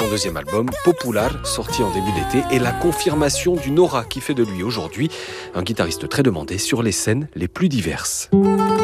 Son deuxième album, Popular, sorti en début d'été, est la confirmation d'une aura qui fait de lui aujourd'hui un guitariste très demandé sur les scènes les plus diverses.